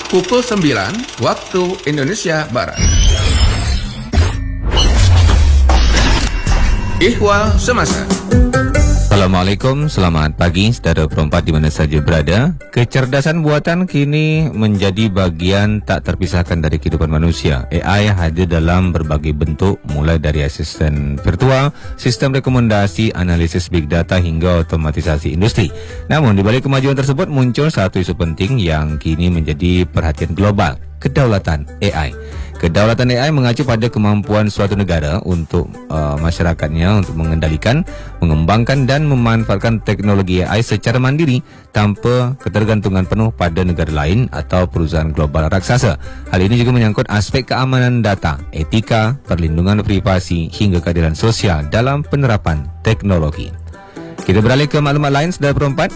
pukul 9 waktu Indonesia Barat. Ihwal Semasa. Assalamualaikum, selamat pagi saudara perempat di mana saja berada. Kecerdasan buatan kini menjadi bagian tak terpisahkan dari kehidupan manusia. AI hadir dalam berbagai bentuk, mulai dari asisten virtual, sistem rekomendasi, analisis big data hingga otomatisasi industri. Namun di balik kemajuan tersebut muncul satu isu penting yang kini menjadi perhatian global, kedaulatan AI. Kedaulatan AI mengacu pada kemampuan suatu negara untuk masyarakatnya untuk mengendalikan, mengembangkan dan memanfaatkan teknologi AI secara mandiri tanpa ketergantungan penuh pada negara lain atau perusahaan global raksasa. Hal ini juga menyangkut aspek keamanan data, etika, perlindungan privasi hingga keadilan sosial dalam penerapan teknologi. Kita beralih ke maklumat lain saudara perempat.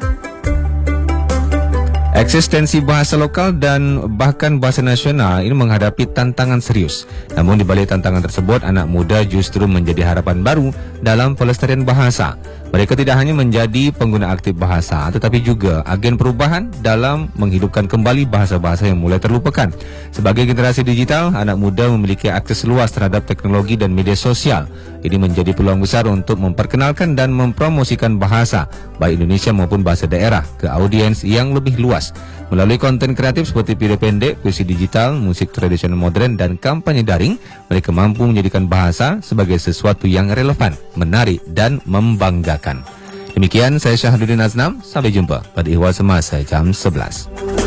Eksistensi bahasa lokal dan bahkan bahasa nasional ini menghadapi tantangan serius. Namun di balik tantangan tersebut, anak muda justru menjadi harapan baru dalam pelestarian bahasa. Mereka tidak hanya menjadi pengguna aktif bahasa, tetapi juga agen perubahan dalam menghidupkan kembali bahasa-bahasa yang mulai terlupakan. Sebagai generasi digital, anak muda memiliki akses luas terhadap teknologi dan media sosial. Ini menjadi peluang besar untuk memperkenalkan dan mempromosikan bahasa, baik Indonesia maupun bahasa daerah, ke audiens yang lebih luas. Melalui konten kreatif seperti video pendek, puisi digital, musik tradisional modern, dan kampanye daring, mereka mampu menjadikan bahasa sebagai sesuatu yang relevan, menarik, dan membanggakan. Demikian, saya Syahduddin Aznam. Sampai jumpa pada Ihwal Semasa jam 11.